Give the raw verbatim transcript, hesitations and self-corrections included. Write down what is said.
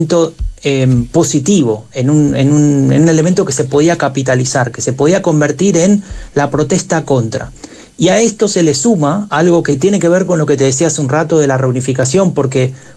Eh, positivo, en un, en, un, en un elemento que se podía capitalizar, que se podía convertir en la protesta contra. Y a esto se le suma algo que tiene que ver con lo que te decía hace un rato de la reunificación, porque